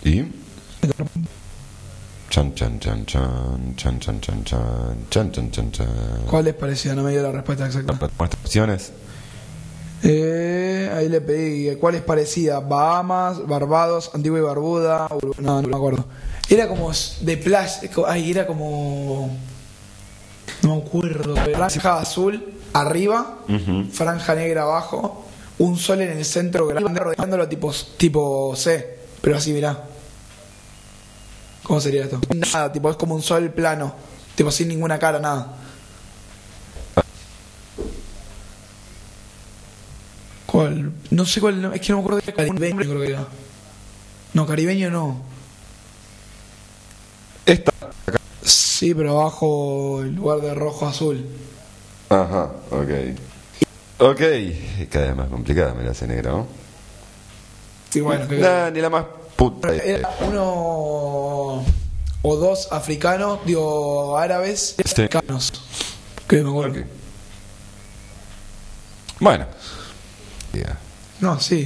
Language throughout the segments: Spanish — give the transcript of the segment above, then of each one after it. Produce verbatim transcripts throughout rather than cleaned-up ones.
¿Y? Chan, chan, chan, chan, chan, chan, chan, chan, chan, chan, chan, chan. ¿Cuál es parecida? No me dio la respuesta exacta. ¿Nuestras opciones? Eh, ahí le pedí, ¿cuál es parecida? Bahamas, Barbados, Antigua y Barbuda. No, no me acuerdo. Era como de playa. Ay, era como. No me acuerdo. Franja azul arriba, uh-huh. Franja negra abajo, un sol en el centro grande, rodeándolo tipo, tipo C. Pero así, mirá. ¿Cómo sería esto? Nada, tipo, es como un sol plano. Tipo, sin ninguna cara, nada. ¿Cuál? No sé cuál. Es que no me acuerdo de caribeño, creo que era. No, caribeño no. Esta. Sí, pero abajo en lugar de rojo azul. Ajá, ok. Ok. Cada vez más complicada me la hace negra, ¿no? Sí, bueno. Que nah, ni la más puta. Era uno o dos africanos, digo, árabes, sí. africanos. Que me acuerdo. Okay. Bueno. Yeah. No, sí.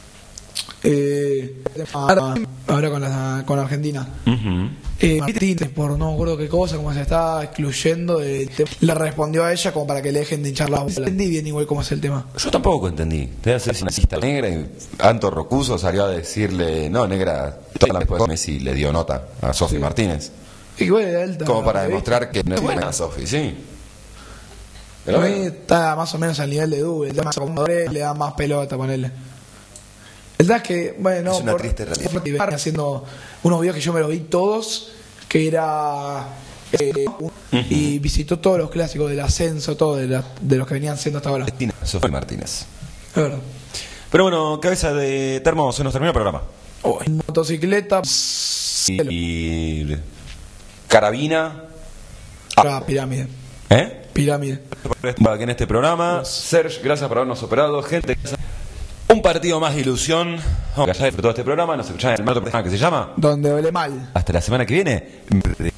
Eh, ahora, ahora con la con Argentina. Uh-huh. Eh, Martínez, por no me acuerdo qué cosa, como se está excluyendo del tema, le respondió a ella como para que le dejen de hinchar la bola. Entendí bien igual cómo es el tema. Yo tampoco entendí. Debe hacer una cista negra y Anto Rocuso salió a decirle, no, negra, toda la después Messi le dio nota a Sofi sí. Martínez. Y bueno, alta, como para demostrar que no es buena Sofi, sí. Pero a mí está más o menos al nivel de Dube, le da más pelota, ponerle. La verdad es que, bueno, es una por, triste realidad. Haciendo unos videos que yo me los vi todos, que era eh, uh-huh. y visitó todos los clásicos del ascenso, todo de, la, de los que venían siendo hasta ahora. Sofi Martínez. Es verdad. Pero bueno, cabeza de termo, se nos terminó el programa. Oh, motocicleta y, y carabina. Ah, pirámide. ¿Eh? Pirámide. Aquí en este programa, Serge, gracias por habernos operado, gente. Un partido más de ilusión. Vamos a disfrutar este programa. Nos escuchan en el otro programa que se llama Donde duele mal. Hasta la semana que viene.